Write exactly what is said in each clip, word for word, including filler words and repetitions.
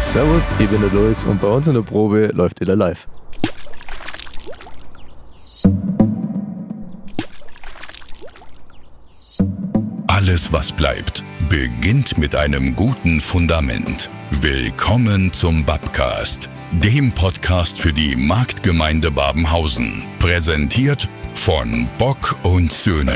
Servus, ich bin der Lois und bei uns in der Probe läuft wieder live. Alles, was bleibt, beginnt mit einem guten Fundament. Willkommen zum Babcast, dem Podcast für die Marktgemeinde Babenhausen. Präsentiert von Bock und Söhne.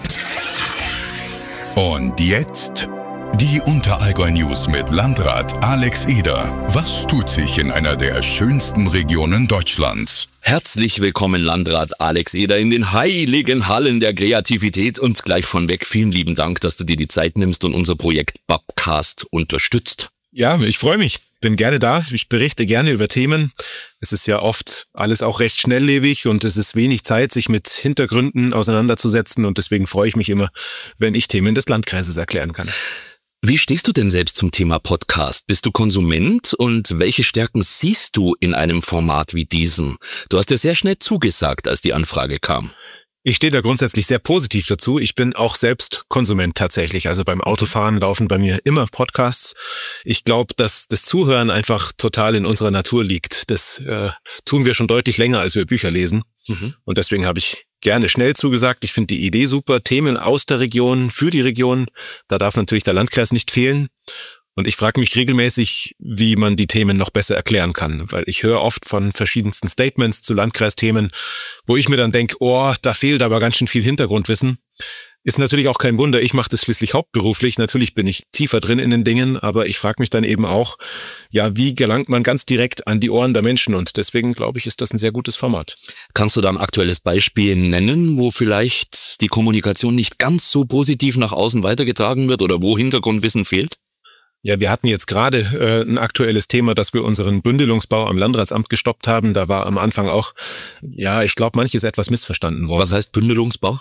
Und jetzt die Unterallgäu-News mit Landrat Alex Eder. Was tut sich in einer der schönsten Regionen Deutschlands? Herzlich willkommen, Landrat Alex Eder, in den heiligen Hallen der Kreativität. Und gleich von weg vielen lieben Dank, dass du dir die Zeit nimmst und unser Projekt Babcast unterstützt. Ja, ich freue mich. Bin gerne da. Ich berichte gerne über Themen. Es ist ja oft alles auch recht schnelllebig und es ist wenig Zeit, sich mit Hintergründen auseinanderzusetzen. Und deswegen freue ich mich immer, wenn ich Themen des Landkreises erklären kann. Wie stehst du denn selbst zum Thema Podcast? Bist du Konsument und welche Stärken siehst du in einem Format wie diesem? Du hast ja sehr schnell zugesagt, als die Anfrage kam. Ich stehe da grundsätzlich sehr positiv dazu. Ich bin auch selbst Konsument tatsächlich. Also beim Autofahren laufen bei mir immer Podcasts. Ich glaube, dass das Zuhören einfach total in unserer Natur liegt. Das äh, tun wir schon deutlich länger, als wir Bücher lesen. Mhm. Und deswegen habe ich gerne schnell zugesagt. Ich finde die Idee super. Themen aus der Region, für die Region. Da darf natürlich der Landkreis nicht fehlen. Und ich frage mich regelmäßig, wie man die Themen noch besser erklären kann, weil ich höre oft von verschiedensten Statements zu Landkreisthemen, wo ich mir dann denke, oh, da fehlt aber ganz schön viel Hintergrundwissen. Ist natürlich auch kein Wunder, ich mache das schließlich hauptberuflich. Natürlich bin ich tiefer drin in den Dingen, aber ich frage mich dann eben auch, ja, wie gelangt man ganz direkt an die Ohren der Menschen? Und deswegen, glaube ich, ist das ein sehr gutes Format. Kannst du da ein aktuelles Beispiel nennen, wo vielleicht die Kommunikation nicht ganz so positiv nach außen weitergetragen wird oder wo Hintergrundwissen fehlt? Ja, wir hatten jetzt gerade äh, ein aktuelles Thema, dass wir unseren Bündelungsbau am Landratsamt gestoppt haben. Da war am Anfang auch, ja, ich glaube, manches etwas missverstanden worden. Was heißt Bündelungsbau?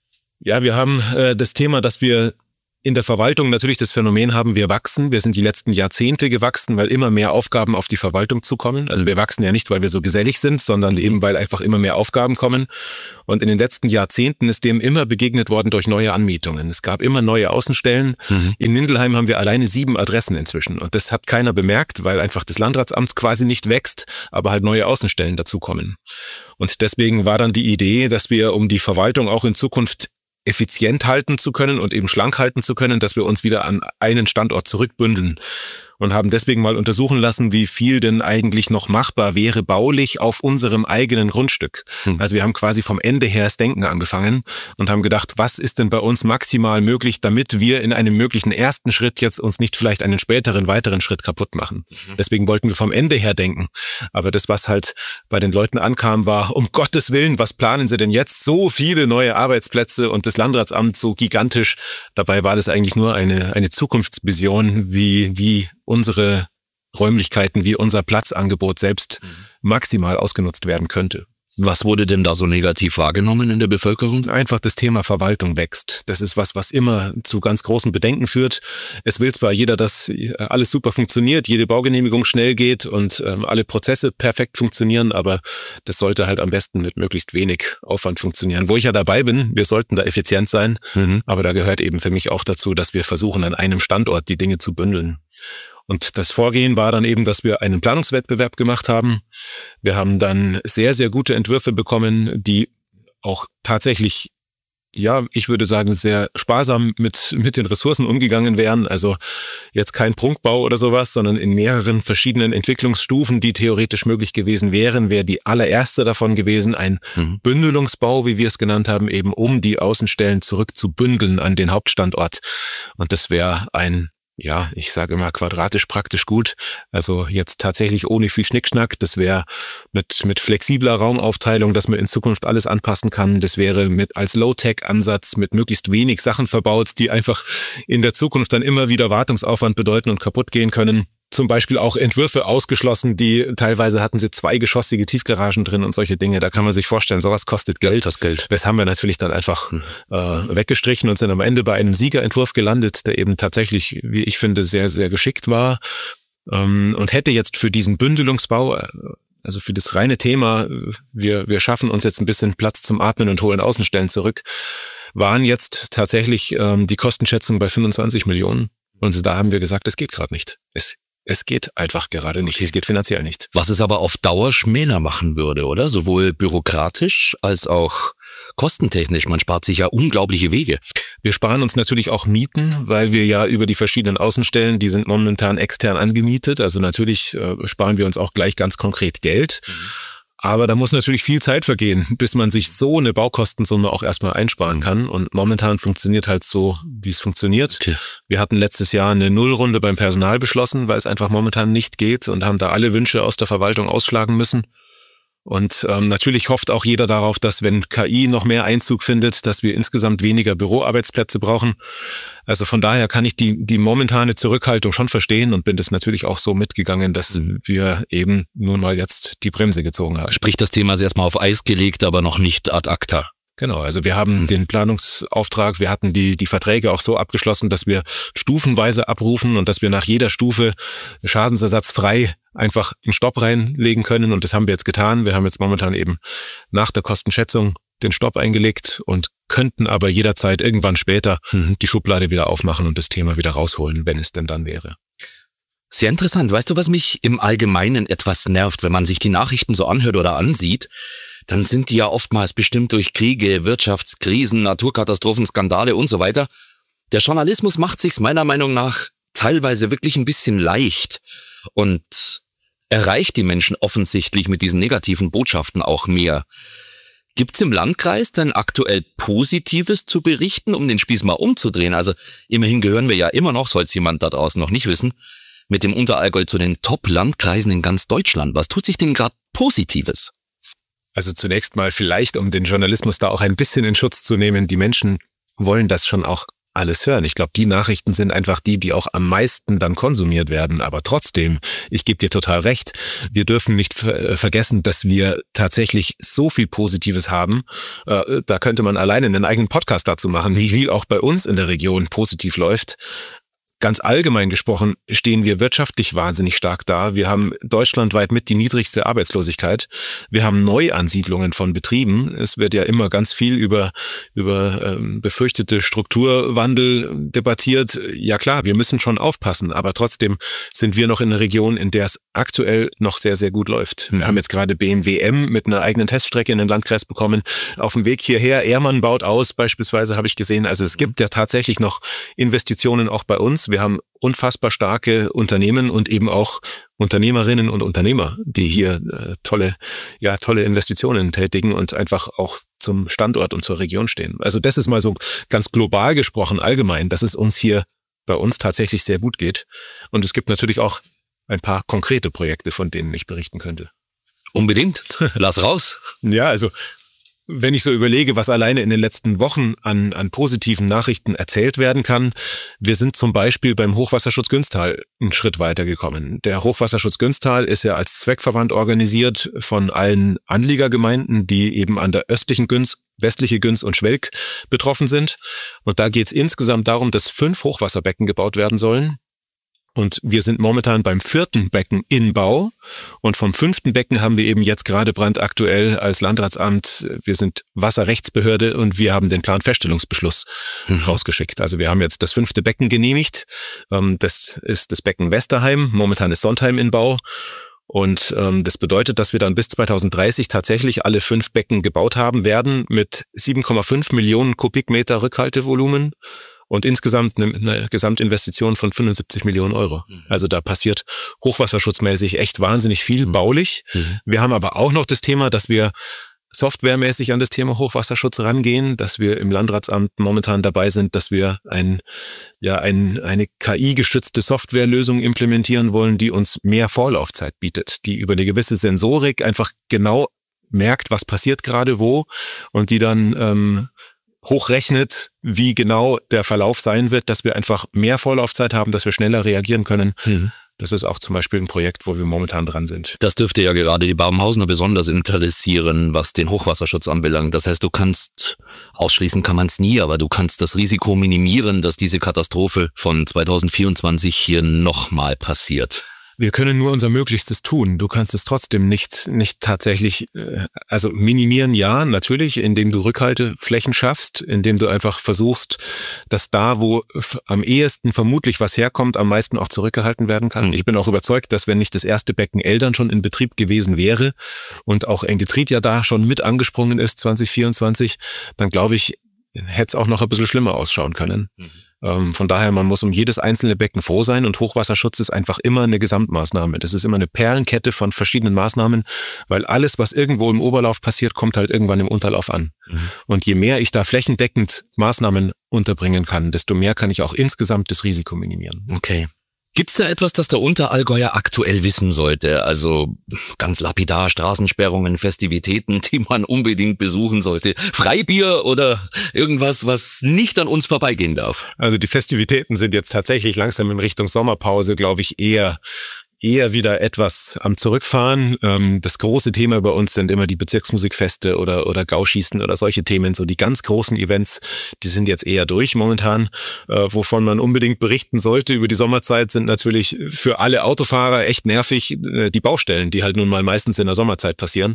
Ja, wir haben äh, das Thema, dass wir in der Verwaltung natürlich das Phänomen haben, wir wachsen. Wir sind die letzten Jahrzehnte gewachsen, weil immer mehr Aufgaben auf die Verwaltung zukommen. Also wir wachsen ja nicht, weil wir so gesellig sind, sondern eben, weil einfach immer mehr Aufgaben kommen. Und in den letzten Jahrzehnten ist dem immer begegnet worden durch neue Anmietungen. Es gab immer neue Außenstellen. Mhm. In Mindelheim haben wir alleine sieben Adressen inzwischen. Und das hat keiner bemerkt, weil einfach das Landratsamt quasi nicht wächst, aber halt neue Außenstellen dazukommen. Und deswegen war dann die Idee, dass wir, um die Verwaltung auch in Zukunft effizient halten zu können und eben schlank halten zu können, dass wir uns wieder an einen Standort zurückbündeln und haben deswegen mal untersuchen lassen, wie viel denn eigentlich noch machbar wäre baulich auf unserem eigenen Grundstück. Hm. Also wir haben quasi vom Ende her das Denken angefangen und haben gedacht, was ist denn bei uns maximal möglich, damit wir in einem möglichen ersten Schritt jetzt uns nicht vielleicht einen späteren, weiteren Schritt kaputt machen. Mhm. Deswegen wollten wir vom Ende her denken. Aber das, was halt bei den Leuten ankam, war, um Gottes Willen, was planen sie denn jetzt? So viele neue Arbeitsplätze und das Landratsamt so gigantisch. Dabei war das eigentlich nur eine, eine Zukunftsvision, wie, wie unsere Räumlichkeiten, wie unser Platzangebot selbst maximal ausgenutzt werden könnte. Was wurde denn da so negativ wahrgenommen in der Bevölkerung? Einfach das Thema Verwaltung wächst. Das ist was, was immer zu ganz großen Bedenken führt. Es will zwar jeder, dass alles super funktioniert, jede Baugenehmigung schnell geht und ähm, alle Prozesse perfekt funktionieren, aber das sollte halt am besten mit möglichst wenig Aufwand funktionieren. Wo ich ja dabei bin, wir sollten da effizient sein, mhm. aber da gehört eben für mich auch dazu, dass wir versuchen, an einem Standort die Dinge zu bündeln. Und das Vorgehen war dann eben, dass wir einen Planungswettbewerb gemacht haben. Wir haben dann sehr, sehr gute Entwürfe bekommen, die auch tatsächlich, ja, ich würde sagen, sehr sparsam mit mit den Ressourcen umgegangen wären. Also jetzt kein Prunkbau oder sowas, sondern in mehreren verschiedenen Entwicklungsstufen, die theoretisch möglich gewesen wären, wäre die allererste davon gewesen, ein mhm. Bündelungsbau, wie wir es genannt haben, eben um die Außenstellen zurückzubündeln an den Hauptstandort. Und das wäre ein Ja, ich sage immer quadratisch praktisch gut. Also jetzt tatsächlich ohne viel Schnickschnack. Das wäre mit mit flexibler Raumaufteilung, dass man in Zukunft alles anpassen kann. Das wäre mit als Low-Tech-Ansatz mit möglichst wenig Sachen verbaut, die einfach in der Zukunft dann immer wieder Wartungsaufwand bedeuten und kaputt gehen können. Zum Beispiel auch Entwürfe ausgeschlossen, die teilweise hatten sie zweigeschossige Tiefgaragen drin und solche Dinge. Da kann man sich vorstellen, sowas kostet Geld. Das Geld. Das haben wir natürlich dann einfach hm. äh, weggestrichen und sind am Ende bei einem Siegerentwurf gelandet, der eben tatsächlich, wie ich finde, sehr, sehr geschickt war. Ähm, und hätte jetzt für diesen Bündelungsbau, also für das reine Thema, wir, wir schaffen uns jetzt ein bisschen Platz zum Atmen und holen Außenstellen zurück, waren jetzt tatsächlich ähm, die Kostenschätzung bei fünfundzwanzig Millionen. Und da haben wir gesagt, es geht gerade nicht. Es Es geht einfach gerade nicht. Es geht finanziell nicht. Was es aber auf Dauer schmäler machen würde, oder? Sowohl bürokratisch als auch kostentechnisch. Man spart sich ja unglaubliche Wege. Wir sparen uns natürlich auch Mieten, weil wir ja über die verschiedenen Außenstellen, die sind momentan extern angemietet. Also natürlich äh, sparen wir uns auch gleich ganz konkret Geld. Mhm. Aber da muss natürlich viel Zeit vergehen, bis man sich so eine Baukostensumme auch erstmal einsparen kann. Und momentan funktioniert halt so, wie es funktioniert. Okay. Wir hatten letztes Jahr eine Nullrunde beim Personal beschlossen, weil es einfach momentan nicht geht und haben da alle Wünsche aus der Verwaltung ausschlagen müssen. Und ähm, natürlich hofft auch jeder darauf, dass wenn K I noch mehr Einzug findet, dass wir insgesamt weniger Büroarbeitsplätze brauchen. Also von daher kann ich die die momentane Zurückhaltung schon verstehen und bin das natürlich auch so mitgegangen, dass mhm. wir eben nun mal jetzt die Bremse gezogen haben. Sprich, das Thema ist erstmal auf Eis gelegt, aber noch nicht ad acta. Genau, also wir haben mhm. den Planungsauftrag, wir hatten die die Verträge auch so abgeschlossen, dass wir stufenweise abrufen und dass wir nach jeder Stufe schadensersatzfrei einfach einen Stopp reinlegen können und das haben wir jetzt getan. Wir haben jetzt momentan eben nach der Kostenschätzung den Stopp eingelegt und könnten aber jederzeit irgendwann später mhm. die Schublade wieder aufmachen und das Thema wieder rausholen, wenn es denn dann wäre. Sehr interessant. Weißt du, was mich im Allgemeinen etwas nervt, wenn man sich die Nachrichten so anhört oder ansieht? Dann sind die ja oftmals bestimmt durch Kriege, Wirtschaftskrisen, Naturkatastrophen, Skandale und so weiter. Der Journalismus macht sich's meiner Meinung nach teilweise wirklich ein bisschen leicht und erreicht die Menschen offensichtlich mit diesen negativen Botschaften auch mehr. Gibt's im Landkreis denn aktuell Positives zu berichten, um den Spieß mal umzudrehen? Also immerhin gehören wir ja immer noch, soll's jemand da draußen noch nicht wissen, mit dem Unterallgäu zu den Top-Landkreisen in ganz Deutschland. Was tut sich denn gerade Positives? Also zunächst mal vielleicht, um den Journalismus da auch ein bisschen in Schutz zu nehmen, die Menschen wollen das schon auch alles hören. Ich glaube, die Nachrichten sind einfach die, die auch am meisten dann konsumiert werden. Aber trotzdem, ich gebe dir total recht, wir dürfen nicht ver- vergessen, dass wir tatsächlich so viel Positives haben. Äh, da könnte man alleine einen eigenen Podcast dazu machen, wie viel auch bei uns in der Region positiv läuft. Ganz allgemein gesprochen stehen wir wirtschaftlich wahnsinnig stark da. Wir haben deutschlandweit mit die niedrigste Arbeitslosigkeit. Wir haben Neuansiedlungen von Betrieben. Es wird ja immer ganz viel über über ähm, befürchtete Strukturwandel debattiert. Ja klar, wir müssen schon aufpassen, aber trotzdem sind wir noch in einer Region, in der es aktuell noch sehr, sehr gut läuft. Wir haben jetzt gerade B M W M mit einer eigenen Teststrecke in den Landkreis bekommen. Auf dem Weg hierher, Ehrmann baut aus, beispielsweise habe ich gesehen. Also es gibt ja tatsächlich noch Investitionen auch bei uns. Wir haben unfassbar starke Unternehmen und eben auch Unternehmerinnen und Unternehmer, die hier äh, tolle, ja, tolle Investitionen tätigen und einfach auch zum Standort und zur Region stehen. Also das ist mal so ganz global gesprochen, allgemein, dass es uns hier bei uns tatsächlich sehr gut geht. Und es gibt natürlich auch ein paar konkrete Projekte, von denen ich berichten könnte. Unbedingt. Lass raus. Ja, also wenn ich so überlege, was alleine in den letzten Wochen an, an positiven Nachrichten erzählt werden kann, wir sind zum Beispiel beim Hochwasserschutz Günstal einen Schritt weitergekommen. Der Hochwasserschutz Günstal ist ja als Zweckverband organisiert von allen Anliegergemeinden, die eben an der östlichen Günz, westliche Günz und Schwelk betroffen sind. Und da geht es insgesamt darum, dass fünf Hochwasserbecken gebaut werden sollen. Und wir sind momentan beim vierten Becken in Bau. Und vom fünften Becken haben wir eben jetzt gerade brandaktuell als Landratsamt, wir sind Wasserrechtsbehörde und wir haben den Planfeststellungsbeschluss mhm. rausgeschickt. Also wir haben jetzt das fünfte Becken genehmigt. Das ist das Becken Westerheim. Momentan ist Sontheim in Bau. Und ähm, das bedeutet, dass wir dann bis zweitausenddreißig tatsächlich alle fünf Becken gebaut haben werden mit sieben Komma fünf Millionen Kubikmeter Rückhaltevolumen. Und insgesamt eine, eine Gesamtinvestition von fünfundsiebzig Millionen Euro. Mhm. Also da passiert hochwasserschutzmäßig echt wahnsinnig viel mhm. baulich. Mhm. Wir haben aber auch noch das Thema, dass wir softwaremäßig an das Thema Hochwasserschutz rangehen, dass wir im Landratsamt momentan dabei sind, dass wir ein, ja, ein, eine K I-gestützte Softwarelösung implementieren wollen, die uns mehr Vorlaufzeit bietet, die über eine gewisse Sensorik einfach genau merkt, was passiert gerade wo und die dann ähm, hochrechnet, wie genau der Verlauf sein wird, dass wir einfach mehr Vorlaufzeit haben, dass wir schneller reagieren können. Mhm. Das ist auch zum Beispiel ein Projekt, wo wir momentan dran sind. Das dürfte ja gerade die Babenhausener besonders interessieren, was den Hochwasserschutz anbelangt. Das heißt, du kannst, ausschließen kann man es nie, aber du kannst das Risiko minimieren, dass diese Katastrophe von zweitausendvierundzwanzig hier nochmal passiert. Wir können nur unser Möglichstes tun. Du kannst es trotzdem nicht nicht tatsächlich, also minimieren, ja, natürlich, indem du Rückhalteflächen schaffst, indem du einfach versuchst, dass da, wo am ehesten vermutlich was herkommt, am meisten auch zurückgehalten werden kann. Mhm. Ich bin auch überzeugt, dass wenn nicht das erste Becken Eldern schon in Betrieb gewesen wäre und auch Engletried ja da schon mit angesprungen ist zwanzig vierundzwanzig, dann glaube ich, hätte es auch noch ein bisschen schlimmer ausschauen können. Mhm. Ähm, von daher, man muss um jedes einzelne Becken froh sein und Hochwasserschutz ist einfach immer eine Gesamtmaßnahme. Das ist immer eine Perlenkette von verschiedenen Maßnahmen, weil alles, was irgendwo im Oberlauf passiert, kommt halt irgendwann im Unterlauf an. Mhm. Und je mehr ich da flächendeckend Maßnahmen unterbringen kann, desto mehr kann ich auch insgesamt das Risiko minimieren. Okay. Gibt's da etwas, das der Unterallgäuer aktuell wissen sollte? Also ganz lapidar, Straßensperrungen, Festivitäten, die man unbedingt besuchen sollte. Freibier oder irgendwas, was nicht an uns vorbeigehen darf? Also die Festivitäten sind jetzt tatsächlich langsam in Richtung Sommerpause, glaube ich, eher eher wieder etwas am Zurückfahren. Das große Thema bei uns sind immer die Bezirksmusikfeste oder oder Gauschießen oder solche Themen. So die ganz großen Events, die sind jetzt eher durch momentan. Wovon man unbedingt berichten sollte über die Sommerzeit, sind natürlich für alle Autofahrer echt nervig die Baustellen, die halt nun mal meistens in der Sommerzeit passieren.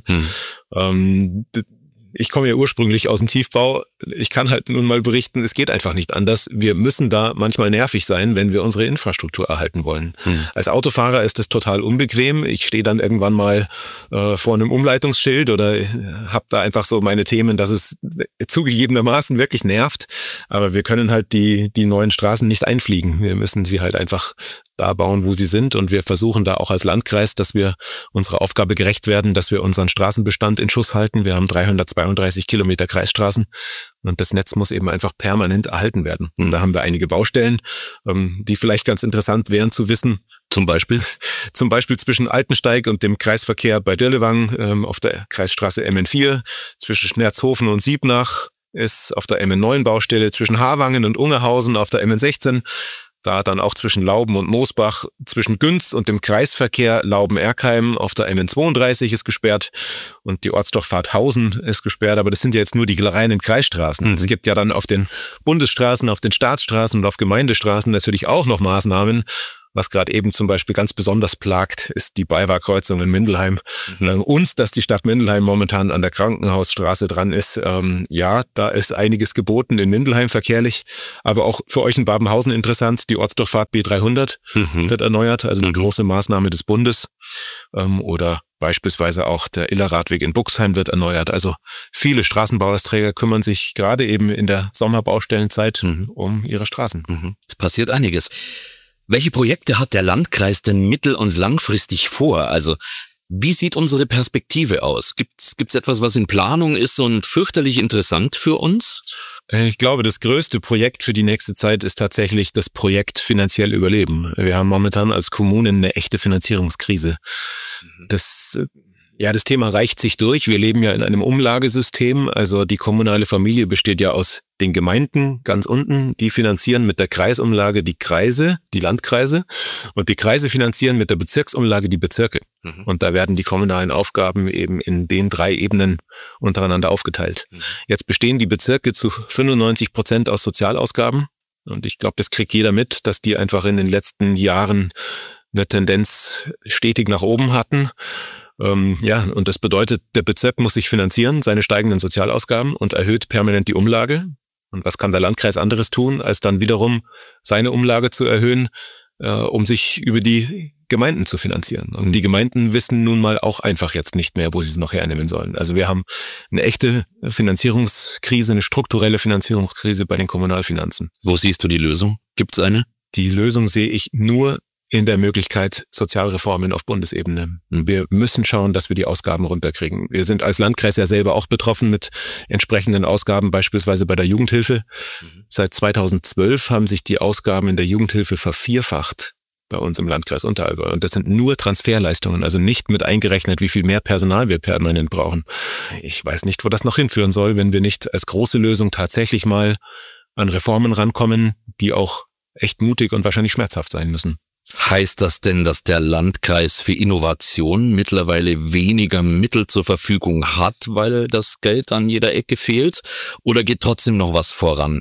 Hm. Ich komme ja ursprünglich aus dem Tiefbau. Ich kann halt nun mal berichten, es geht einfach nicht anders. Wir müssen da manchmal nervig sein, wenn wir unsere Infrastruktur erhalten wollen. Hm. Als Autofahrer ist das total unbequem. Ich stehe dann irgendwann mal äh, vor einem Umleitungsschild oder habe da einfach so meine Themen, dass es zugegebenermaßen wirklich nervt. Aber wir können halt die die neuen Straßen nicht einfliegen. Wir müssen sie halt einfach da bauen, wo sie sind. Und wir versuchen da auch als Landkreis, dass wir unserer Aufgabe gerecht werden, dass wir unseren Straßenbestand in Schuss halten. Wir haben dreihundertzweiunddreißig Kilometer Kreisstraßen und das Netz muss eben einfach permanent erhalten werden. Und da haben wir einige Baustellen, die vielleicht ganz interessant wären zu wissen. Zum Beispiel? Zum Beispiel zwischen Altensteig und dem Kreisverkehr bei Dirlewang auf der Kreisstraße M N vier, zwischen Schnerzhofen und Siebnach ist auf der M N neun Baustelle, zwischen Havangen und Ungerhausen auf der M N sechzehn. Da dann auch zwischen Lauben und Moosbach, zwischen Günz und dem Kreisverkehr Lauben-Erkheim auf der M N zweiunddreißig ist gesperrt und die Ortsdurchfahrt Hausen ist gesperrt, aber das sind ja jetzt nur die reinen Kreisstraßen. Mhm. Es gibt ja dann auf den Bundesstraßen, auf den Staatsstraßen und auf Gemeindestraßen natürlich auch noch Maßnahmen. Was gerade eben zum Beispiel ganz besonders plagt, ist die Baywa-Kreuzung in Mindelheim. Mhm. Uns, dass die Stadt Mindelheim momentan an der Krankenhausstraße dran ist, ähm, ja, da ist einiges geboten in Mindelheim verkehrlich, aber auch für euch in Babenhausen interessant, die Ortsdurchfahrt B dreihundert mhm. wird erneuert, also eine mhm. große Maßnahme des Bundes. Ähm, oder beispielsweise auch der Illerradweg in Buxheim wird erneuert. Also viele Straßenbauleisträger kümmern sich gerade eben in der Sommerbaustellenzeit mhm. um ihre Straßen. Mhm. Es passiert einiges. Welche Projekte hat der Landkreis denn mittel- und langfristig vor? Also wie sieht unsere Perspektive aus? Gibt's gibt's etwas, was in Planung ist und fürchterlich interessant für uns? Ich glaube, das größte Projekt für die nächste Zeit ist tatsächlich das Projekt finanziell überleben. Wir haben momentan als Kommunen eine echte Finanzierungskrise. Das Ja, das Thema reicht sich durch. Wir leben ja in einem Umlagesystem. Also die kommunale Familie besteht ja aus den Gemeinden ganz unten. Die finanzieren mit der Kreisumlage die Kreise, die Landkreise. Und die Kreise finanzieren mit der Bezirksumlage die Bezirke. Mhm. Und da werden die kommunalen Aufgaben eben in den drei Ebenen untereinander aufgeteilt. Mhm. Jetzt bestehen die Bezirke zu fünfundneunzig Prozent aus Sozialausgaben. Und ich glaube, das kriegt jeder mit, dass die einfach in den letzten Jahren eine Tendenz stetig nach oben hatten. Ähm, ja, und das bedeutet, der Bezirk muss sich finanzieren, seine steigenden Sozialausgaben und erhöht permanent die Umlage. Und was kann der Landkreis anderes tun, als dann wiederum seine Umlage zu erhöhen, äh, um sich über die Gemeinden zu finanzieren. Und die Gemeinden wissen nun mal auch einfach jetzt nicht mehr, wo sie es noch hernehmen sollen. Also wir haben eine echte Finanzierungskrise, eine strukturelle Finanzierungskrise bei den Kommunalfinanzen. Wo siehst du die Lösung? Gibt's eine? Die Lösung sehe ich nur in der Möglichkeit Sozialreformen auf Bundesebene. Wir müssen schauen, dass wir die Ausgaben runterkriegen. Wir sind als Landkreis ja selber auch betroffen mit entsprechenden Ausgaben, beispielsweise bei der Jugendhilfe. Mhm. Seit zweitausendzwölf haben sich die Ausgaben in der Jugendhilfe vervierfacht bei uns im Landkreis Unterallgäu. Und das sind nur Transferleistungen, also nicht mit eingerechnet, wie viel mehr Personal wir permanent brauchen. Ich weiß nicht, wo das noch hinführen soll, wenn wir nicht als große Lösung tatsächlich mal an Reformen rankommen, die auch echt mutig und wahrscheinlich schmerzhaft sein müssen. Heißt das denn, dass der Landkreis für Innovation mittlerweile weniger Mittel zur Verfügung hat, weil das Geld an jeder Ecke fehlt? Oder geht trotzdem noch was voran?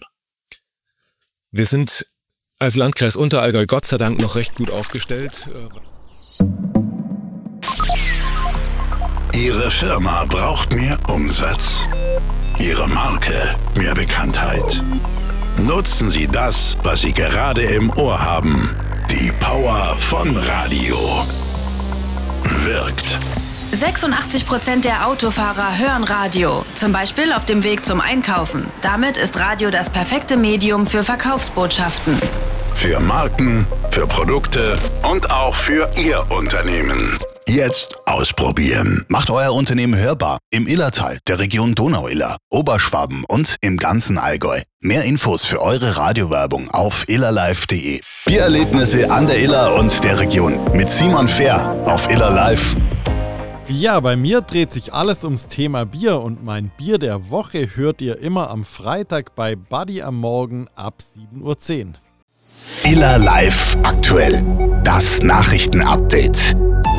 Wir sind als Landkreis Unterallgäu Gott sei Dank noch recht gut aufgestellt. Ihre Firma braucht mehr Umsatz. Ihre Marke mehr Bekanntheit. Nutzen Sie das, was Sie gerade im Ohr haben. Die Power von Radio. Wirkt. sechsundachtzig Prozent der Autofahrer hören Radio, zum Beispiel auf dem Weg zum Einkaufen. Damit ist Radio das perfekte Medium für Verkaufsbotschaften. Für Marken, für Produkte und auch für Ihr Unternehmen. Jetzt ausprobieren. Macht euer Unternehmen hörbar im Illertal, der Region Donau-Iller, Oberschwaben und im ganzen Allgäu. Mehr Infos für eure Radiowerbung auf illerlive punkt de. Biererlebnisse an der Iller und der Region mit Simon Fehr auf Illerlive. Ja, bei mir dreht sich alles ums Thema Bier und mein Bier der Woche hört ihr immer am Freitag bei Buddy am Morgen ab sieben Uhr zehn. Illerlive aktuell. Das Nachrichtenupdate.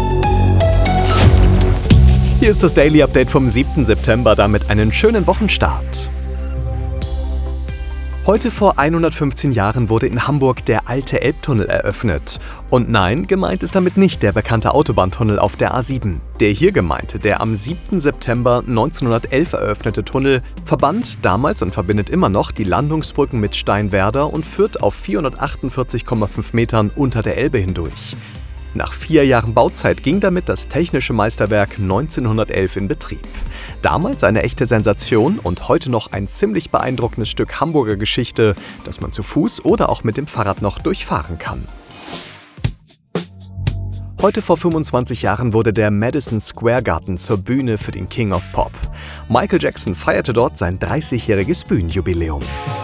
Hier ist das Daily Update vom siebten September, damit einen schönen Wochenstart. Heute vor hundertfünfzehn Jahren wurde in Hamburg der alte Elbtunnel eröffnet. Und nein, gemeint ist damit nicht der bekannte Autobahntunnel auf der A sieben. Der hier gemeinte, der am siebten September neunzehnhundertelf eröffnete Tunnel, verband damals und verbindet immer noch die Landungsbrücken mit Steinwerder und führt auf vierhundertachtundvierzig Komma fünf Metern unter der Elbe hindurch. Nach vier Jahren Bauzeit ging damit das technische Meisterwerk neunzehnhundertelf in Betrieb. Damals eine echte Sensation und heute noch ein ziemlich beeindruckendes Stück Hamburger Geschichte, das man zu Fuß oder auch mit dem Fahrrad noch durchfahren kann. Heute vor fünfundzwanzig Jahren wurde der Madison Square Garden zur Bühne für den King of Pop. Michael Jackson feierte dort sein dreißigjähriges Bühnenjubiläum.